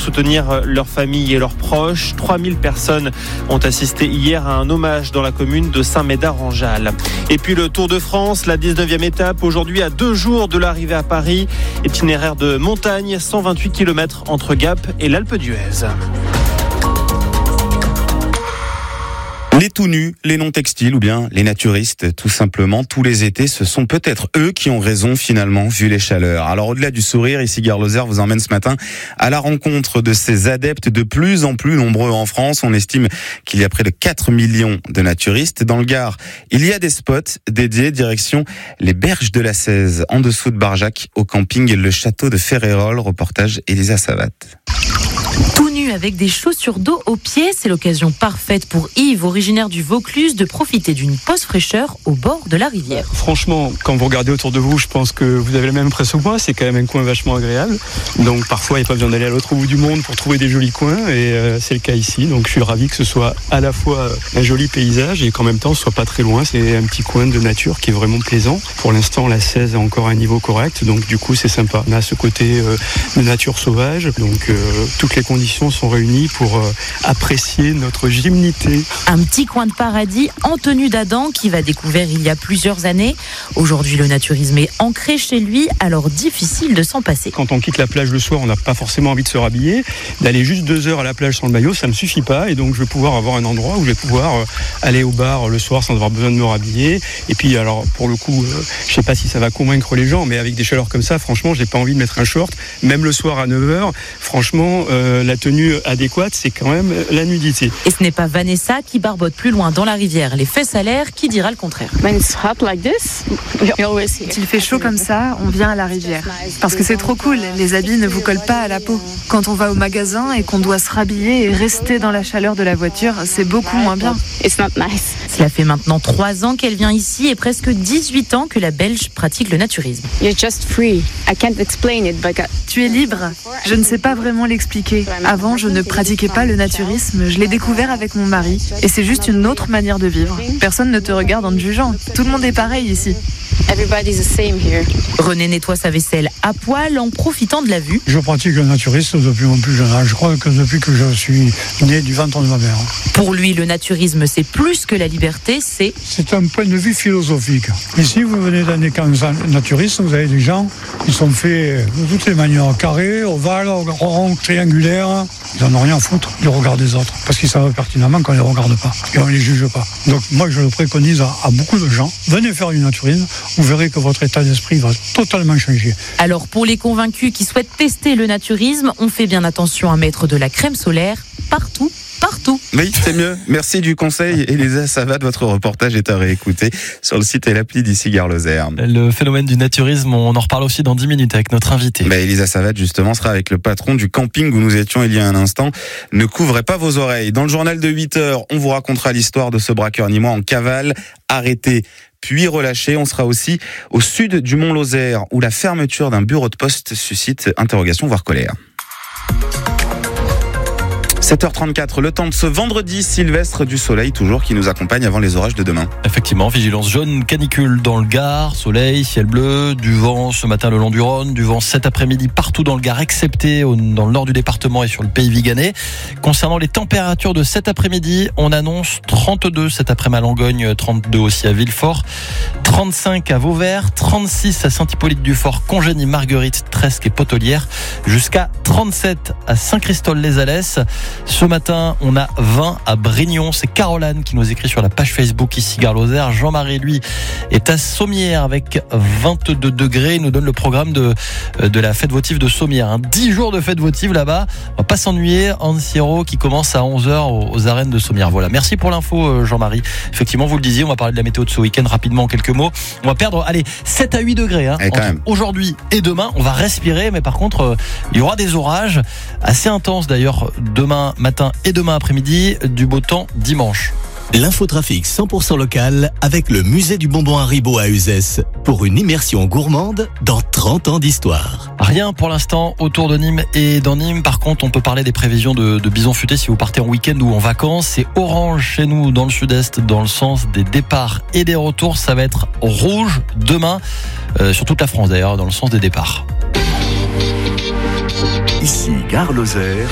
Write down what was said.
soutenir leurs familles et leurs proches. 3000 personnes ont assisté hier à un hommage dans la commune de Saint-Médard-en-Jalles. Et puis le Tour de France, la 19e étape, aujourd'hui à 2 jours de l'arrivée à Paris. Itinéraire de montagne, 128 km entre Gap et l'Alpe d'Huez. Les tout nus, les non textiles ou bien les naturistes, tout simplement, tous les étés, ce sont peut-être eux qui ont raison finalement, vu les chaleurs. Alors au-delà du sourire, ici Gare Lozère vous emmène ce matin à la rencontre de ces adeptes de plus en plus nombreux en France. On estime qu'il y a près de 4 millions de naturistes. Dans le Gard, il y a des spots dédiés direction les berges de la Cèze, en dessous de Barjac, au camping Le Château de Ferrérolles. Reportage Elisa Savat. Tout nu avec des chaussures d'eau aux pieds, c'est l'occasion parfaite pour Yves, originaire du Vaucluse, de profiter d'une pause fraîcheur au bord de la rivière. Franchement, quand vous regardez autour de vous, je pense que vous avez la même impression que moi. C'est quand même un coin vachement agréable. Donc parfois, il n'y a pas besoin d'aller à l'autre bout du monde pour trouver des jolis coins. Et c'est le cas ici. Donc je suis ravi que ce soit à la fois un joli paysage et qu'en même temps, ce soit pas très loin. C'est un petit coin de nature qui est vraiment plaisant. Pour l'instant, la Cèze a encore un niveau correct. Donc du coup, c'est sympa. On a ce côté de nature sauvage. Donc toutes les conditions sont réunies pour apprécier notre gymnité. Un petit coin de paradis en tenue d'Adam qui va découvert il y a plusieurs années. Aujourd'hui, le naturisme est ancré chez lui, alors difficile de s'en passer. Quand on quitte la plage le soir, on n'a pas forcément envie de se rhabiller. D'aller juste 2 heures à la plage sans le maillot, ça me suffit pas. Et donc, je vais pouvoir avoir un endroit où je vais pouvoir aller au bar le soir sans avoir besoin de me rhabiller. Et puis, alors, pour le coup, je sais pas si ça va convaincre les gens, mais avec des chaleurs comme ça, franchement, j'ai pas envie de mettre un short. Même le soir à 9h, franchement, la tenue adéquate, c'est quand même la nudité. Et ce n'est pas Vanessa qui barbote plus loin dans la rivière, les fesses à l'air, qui dira le contraire. S'il fait chaud comme ça, on vient à la rivière. Parce que c'est trop cool, les habits ne vous collent pas à la peau. Quand on va au magasin et qu'on doit se rhabiller et rester dans la chaleur de la voiture, c'est beaucoup moins bien. Cela fait maintenant 3 ans qu'elle vient ici et presque 18 ans que la Belge pratique le naturisme. Tu es libre. Je ne sais pas vraiment l'expliquer. Avant, je ne pratiquais pas le naturisme. Je l'ai découvert avec mon mari. Et c'est juste une autre manière de vivre. Personne ne te regarde en te jugeant. Tout le monde est pareil ici. René nettoie sa vaisselle à poil en profitant de la vue. Je pratique le naturisme depuis mon plus jeune âge. Je crois que depuis que je suis né du ventre de ma mère. Pour lui, le naturisme, c'est plus que la liberté, c'est un point de vue philosophique. Ici, vous venez dans des camps naturistes, vous avez des gens qui sont faits de toutes les manières, carrés, ovales, ronds, triangulaires. Ils n'en ont rien à foutre du regard des autres, parce qu'ils savent pertinemment qu'on ne les regarde pas et on ne les juge pas. Donc moi, je le préconise à beaucoup de gens. Venez faire du naturisme, vous verrez que votre état d'esprit va totalement changer. Alors pour les convaincus qui souhaitent tester le naturisme, on fait bien attention à mettre de la crème solaire partout. Oui, c'est mieux. Merci du conseil, Elisa Savat. Votre reportage est à réécouter sur le site et l'appli d'ici Gare Lozère. Le phénomène du naturisme, on en reparle aussi dans 10 minutes avec notre invité. Elisa Savat, justement, sera avec le patron du camping où nous étions il y a un instant. Ne couvrez pas vos oreilles. Dans le journal de 8h, on vous racontera l'histoire de ce braqueur nîmois en cavale, arrêté puis relâché. On sera aussi au sud du Mont Lozère où la fermeture d'un bureau de poste suscite interrogation voire colère. 7h34, le temps de ce vendredi Sylvestre, du soleil toujours qui nous accompagne avant les orages de demain. Effectivement, vigilance jaune, canicule dans le Gard, soleil, ciel bleu, du vent ce matin le long du Rhône, du vent cet après-midi partout dans le Gard, excepté dans le nord du département et sur le pays viganais. Concernant les températures de cet après-midi, on annonce 32 cet après-midi à Langogne, 32 aussi à Villefort, 35 à Vauvert, 36 à Saint-Hippolyte-du-Fort, Congénie, Marguerite, Tresque et Potolière, jusqu'à 37 à Saint-Christol-les-Alès. Ce matin, on a 20 à Brignon. C'est Caroline qui nous écrit sur la page Facebook ici Gare Lozère. Jean-Marie, lui, est à Sommières avec 22 degrés. Il nous donne le programme de la fête votive de Sommières. 10 jours de fête votive là-bas. On va pas s'ennuyer. Anne-Siro qui commence à 11h aux arènes de Sommières. Voilà. Merci pour l'info, Jean-Marie. Effectivement, vous le disiez, on va parler de la météo de ce week-end rapidement en quelques mots. On va perdre, 7 à 8 degrés, entre aujourd'hui et demain. On va respirer, mais par contre, il y aura des orages assez intenses d'ailleurs demain matin et demain après-midi, du beau temps dimanche. L'infotrafic 100% local avec le musée du bonbon Haribo à Uzès pour une immersion gourmande dans 30 ans d'histoire. Rien pour l'instant autour de Nîmes et dans Nîmes. Par contre, on peut parler des prévisions de bison futé si vous partez en week-end ou en vacances. C'est orange chez nous dans le sud-est dans le sens des départs et des retours. Ça va être rouge demain sur toute la France d'ailleurs dans le sens des départs. Ici Gare Lozère,